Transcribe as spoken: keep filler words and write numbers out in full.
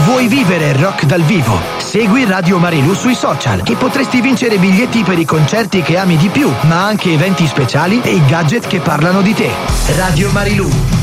Vuoi vivere il rock dal vivo? Segui Radio Marilù sui social e potresti vincere biglietti per i concerti che ami di più, ma anche eventi speciali e gadget che parlano di te. Radio Marilù.